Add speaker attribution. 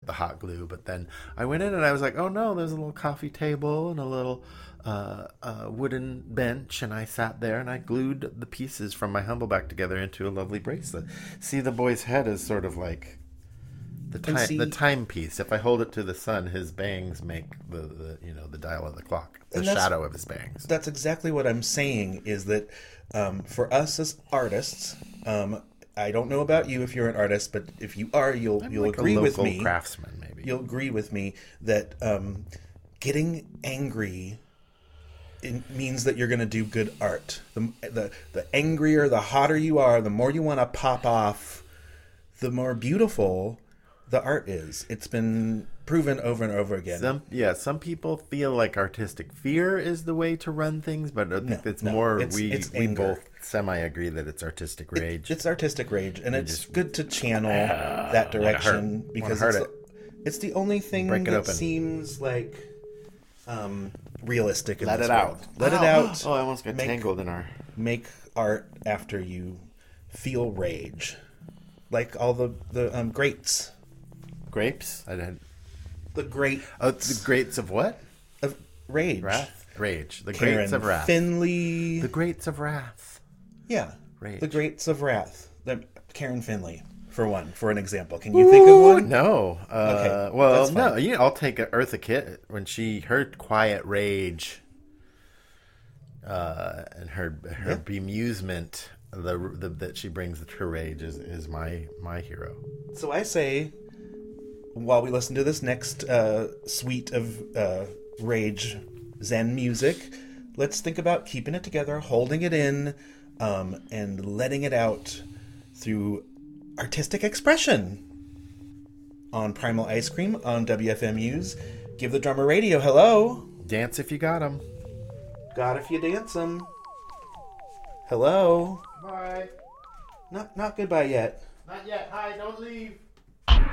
Speaker 1: the hot glue. But then I went in and I was like, oh no, there's a little coffee table and a little wooden bench, and I sat there and I glued the pieces from my Humbleback together into a lovely bracelet. See, the boy's head is sort of like the timepiece. If I hold it to the sun, his bangs make the dial of the clock, the shadow of his bangs.
Speaker 2: That's exactly what I'm saying. Is that for us as artists? I don't know about you if you're an artist, but if you are, you'll
Speaker 1: like
Speaker 2: agree with me.
Speaker 1: Craftsman, maybe
Speaker 2: you'll agree with me that getting angry means that you're going to do good art. The angrier, the hotter you are, the more you want to pop off, the more beautiful the art is. It's been proven over and over again.
Speaker 1: Some people feel like artistic fear is the way to run things, but I think we both semi-agree that it's artistic rage.
Speaker 2: It's artistic rage, and it's good to channel that direction because it's the only thing that seems like realistic in
Speaker 1: Let
Speaker 2: this
Speaker 1: it
Speaker 2: world.
Speaker 1: out.
Speaker 2: Let it out.
Speaker 1: Oh, I almost got tangled in our...
Speaker 2: Make art after you feel rage. Like all the greats.
Speaker 1: Grapes?
Speaker 2: The great...
Speaker 1: Oh, the greats of what?
Speaker 2: Of rage.
Speaker 1: Wrath? Rage. The
Speaker 2: Karen
Speaker 1: greats of wrath.
Speaker 2: Finley.
Speaker 1: The greats of wrath.
Speaker 2: Yeah.
Speaker 1: Rage.
Speaker 2: The greats of wrath. Karen Finley, for an example. Can you think of one?
Speaker 1: No.
Speaker 2: Okay.
Speaker 1: Well, no. I'll take Eartha Kitt when her quiet rage and her bemusement that she brings to her rage is my hero.
Speaker 2: So I say, while we listen to this next suite of rage Zen music, let's think about keeping it together, holding it in, and letting it out through artistic expression. On Primal Ice Cream on WFMU's Give the Drummer Radio. Hello.
Speaker 1: Dance if you got 'em.
Speaker 2: Got if you dance 'em. Hello.
Speaker 1: Bye.
Speaker 2: Not goodbye yet.
Speaker 1: Not yet. Hi, don't leave.